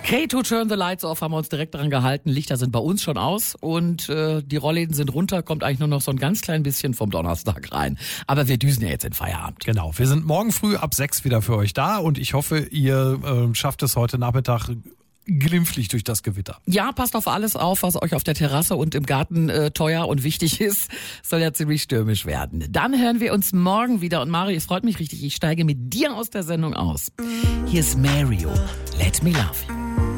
K2 Turn the Lights Off haben wir uns direkt dran gehalten. Lichter sind bei uns schon aus und die Rollläden sind runter. Kommt eigentlich nur noch so ein ganz klein bisschen vom Donnerstag rein. Aber wir düsen ja jetzt in Feierabend. Genau, wir sind morgen früh ab 6 wieder für euch da und ich hoffe, ihr schafft es heute Nachmittag glimpflich durch das Gewitter. Ja, passt auf alles auf, was euch auf der Terrasse und im Garten teuer und wichtig ist. Soll ja ziemlich stürmisch werden. Dann hören wir uns morgen wieder. Und Mario, es freut mich richtig, ich steige mit dir aus der Sendung aus. Hier ist Mario. Let me love you.